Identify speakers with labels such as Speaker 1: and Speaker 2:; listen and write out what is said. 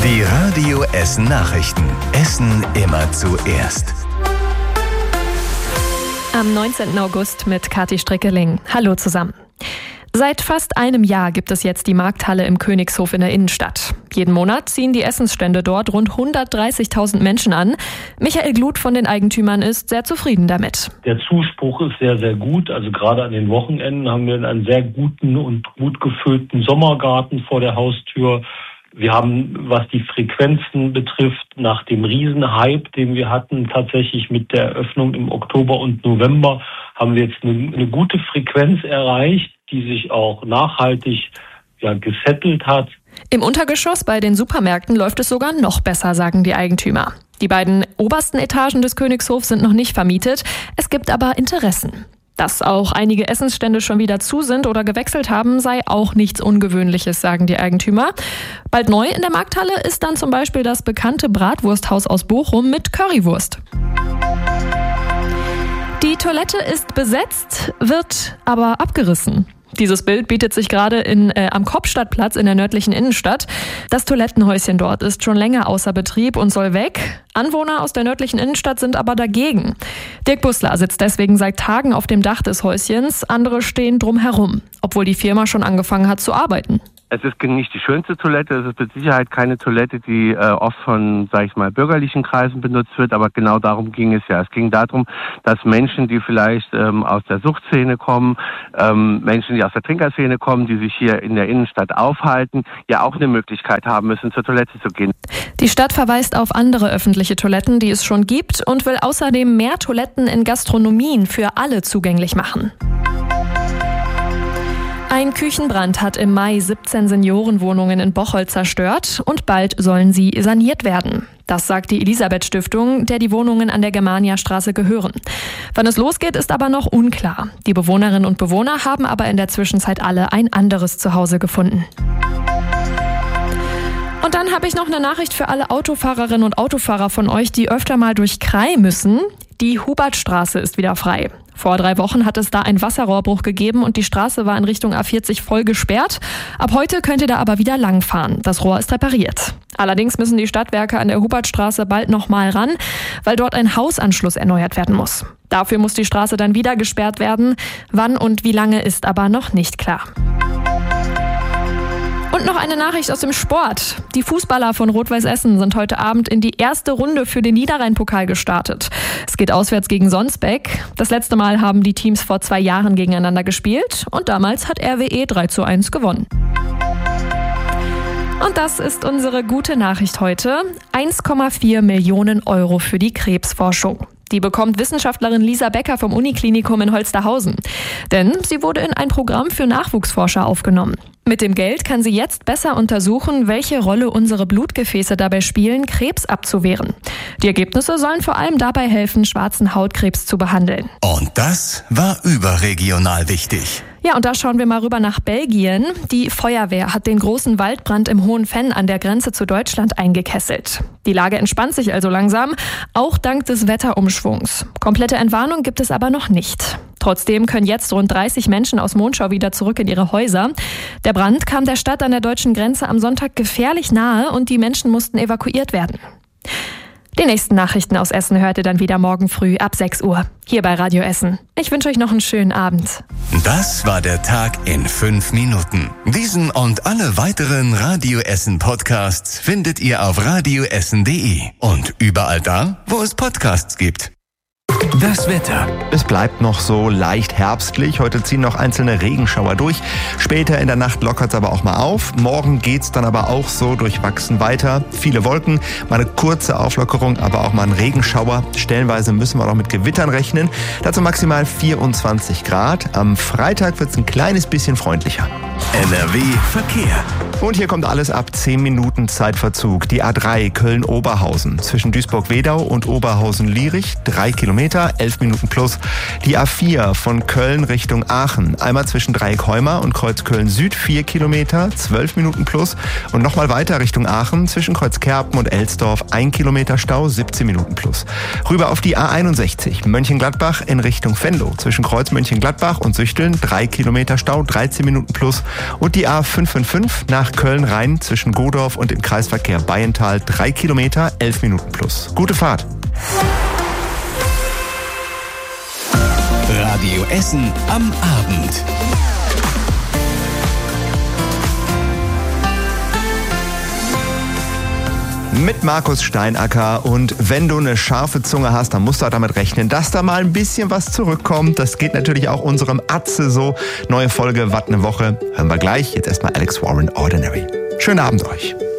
Speaker 1: Die Radio Essen Nachrichten. Essen immer zuerst.
Speaker 2: Am 19. August mit Kathi Strickeling. Hallo zusammen. Seit fast einem Jahr gibt es jetzt die Markthalle im Königshof in der Innenstadt. Jeden Monat ziehen die Essensstände dort rund 130.000 Menschen an. Michael Gluth von den Eigentümern ist sehr zufrieden damit.
Speaker 3: Der Zuspruch ist sehr, sehr gut. Also gerade an den Wochenenden haben wir einen sehr guten und gut gefüllten Sommergarten vor der Haustür. Wir haben, was die Frequenzen betrifft, nach dem Riesenhype, den wir hatten, tatsächlich mit der Eröffnung im Oktober und November, haben wir jetzt eine gute Frequenz erreicht, die sich auch nachhaltig gesettelt hat.
Speaker 2: Im Untergeschoss bei den Supermärkten läuft es sogar noch besser, sagen die Eigentümer. Die beiden obersten Etagen des Königshofs sind noch nicht vermietet. Es gibt aber Interessen. Dass auch einige Essensstände schon wieder zu sind oder gewechselt haben, sei auch nichts Ungewöhnliches, sagen die Eigentümer. Bald neu in der Markthalle ist dann zum Beispiel das bekannte Bratwursthaus aus Bochum mit Currywurst. Die Toilette ist besetzt, wird aber abgerissen. Dieses Bild bietet sich gerade am Kopstadtplatz in der nördlichen Innenstadt. Das Toilettenhäuschen dort ist schon länger außer Betrieb und soll weg. Anwohner aus der nördlichen Innenstadt sind aber dagegen. Dirk Bussler sitzt deswegen seit Tagen auf dem Dach des Häuschens. Andere stehen drumherum, obwohl die Firma schon angefangen hat zu arbeiten.
Speaker 4: Es ist nicht die schönste Toilette, es ist mit Sicherheit keine Toilette, die oft von, bürgerlichen Kreisen benutzt wird, aber genau darum ging es ja. Es ging darum, dass Menschen, die vielleicht aus der Suchtszene kommen, Menschen, die aus der Trinkerszene kommen, die sich hier in der Innenstadt aufhalten, ja auch eine Möglichkeit haben müssen, zur Toilette zu gehen.
Speaker 2: Die Stadt verweist auf andere öffentliche Toiletten, die es schon gibt, und will außerdem mehr Toiletten in Gastronomien für alle zugänglich machen. Ein Küchenbrand hat im Mai 17 Seniorenwohnungen in Bocholt zerstört und bald sollen sie saniert werden. Das sagt die Elisabeth-Stiftung, der die Wohnungen an der Germaniastraße gehören. Wann es losgeht, ist aber noch unklar. Die Bewohnerinnen und Bewohner haben aber in der Zwischenzeit alle ein anderes Zuhause gefunden. Und dann habe ich noch eine Nachricht für alle Autofahrerinnen und Autofahrer von euch, die öfter mal durch Krai müssen. Die Hubertstraße ist wieder frei. Vor 3 Wochen hat es da einen Wasserrohrbruch gegeben und die Straße war in Richtung A40 voll gesperrt. Ab heute könnt ihr da aber wieder langfahren. Das Rohr ist repariert. Allerdings müssen die Stadtwerke an der Hubertstraße bald nochmal ran, weil dort ein Hausanschluss erneuert werden muss. Dafür muss die Straße dann wieder gesperrt werden. Wann und wie lange ist aber noch nicht klar. Und noch eine Nachricht aus dem Sport. Die Fußballer von Rot-Weiß Essen sind heute Abend in die erste Runde für den Niederrhein-Pokal gestartet. Es geht auswärts gegen Sonsbeck. Das letzte Mal haben die Teams vor 2 Jahren gegeneinander gespielt und damals hat RWE 3:1 gewonnen. Und das ist unsere gute Nachricht heute. 1,4 Millionen Euro für die Krebsforschung. Die bekommt Wissenschaftlerin Lisa Becker vom Uniklinikum in Holsterhausen. Denn sie wurde in ein Programm für Nachwuchsforscher aufgenommen. Mit dem Geld kann sie jetzt besser untersuchen, welche Rolle unsere Blutgefäße dabei spielen, Krebs abzuwehren. Die Ergebnisse sollen vor allem dabei helfen, schwarzen Hautkrebs zu behandeln.
Speaker 1: Und das war überregional wichtig.
Speaker 2: Ja, und da schauen wir mal rüber nach Belgien. Die Feuerwehr hat den großen Waldbrand im Hohen Venn an der Grenze zu Deutschland eingekesselt. Die Lage entspannt sich also langsam, auch dank des Wetterumschwungs. Komplette Entwarnung gibt es aber noch nicht. Trotzdem können jetzt rund 30 Menschen aus Monschau wieder zurück in ihre Häuser. Der Brand kam der Stadt an der deutschen Grenze am Sonntag gefährlich nahe und die Menschen mussten evakuiert werden. Die nächsten Nachrichten aus Essen hört ihr dann wieder morgen früh ab 6 Uhr, hier bei Radio Essen. Ich wünsche euch noch einen schönen Abend.
Speaker 1: Das war der Tag in 5 Minuten. Diesen und alle weiteren Radio Essen Podcasts findet ihr auf radioessen.de und überall da, wo es Podcasts gibt. Das Wetter.
Speaker 5: Es bleibt noch so leicht herbstlich. Heute ziehen noch einzelne Regenschauer durch. Später in der Nacht lockert es aber auch mal auf. Morgen geht's dann aber auch so durchwachsen weiter. Viele Wolken, mal eine kurze Auflockerung, aber auch mal ein Regenschauer. Stellenweise müssen wir noch mit Gewittern rechnen. Dazu maximal 24 Grad. Am Freitag wird's ein kleines bisschen freundlicher.
Speaker 1: NRW Verkehr.
Speaker 5: Und hier kommt alles ab 10 Minuten Zeitverzug. Die A3 Köln-Oberhausen zwischen Duisburg-Wedau und Oberhausen-Lierich 3 Kilometer, 11 Minuten plus. Die A4 von Köln Richtung Aachen, einmal zwischen Dreieck-Heumar und Kreuzköln Süd 4 Kilometer, 12 Minuten plus. Und nochmal weiter Richtung Aachen zwischen Kreuzkerpen und Elsdorf 1 Kilometer Stau, 17 Minuten plus. Rüber auf die A61 Mönchengladbach in Richtung Venlo zwischen Kreuz Mönchengladbach und Süchteln 3 Kilometer Stau, 13 Minuten plus. Und die A555 nach nach Köln rein zwischen Godorf und dem Kreisverkehr Bayental 3 Kilometer, 11 Minuten plus. Gute Fahrt.
Speaker 1: Radio Essen am Abend.
Speaker 5: Mit Markus Steinacker, und wenn du eine scharfe Zunge hast, dann musst du auch damit rechnen, dass da mal ein bisschen was zurückkommt. Das geht natürlich auch unserem Atze so. Neue Folge, Watt ne Woche. Hören wir gleich. Jetzt erstmal Alex Warren, Ordinary. Schönen Abend euch.